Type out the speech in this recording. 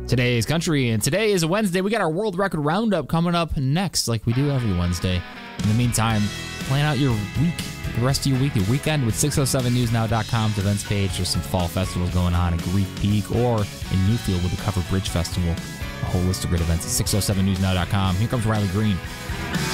Today's country, and today is a Wednesday. We got our World Record Roundup coming up next, like we do every Wednesday. In the meantime, plan out your week, the rest of your week, your weekend with 607newsnow.com's events page. There's some fall festivals going on at Greek Peak or in Newfield with the Covered Bridge Festival. A whole list of great events at 607newsnow.com. Here comes Riley Green.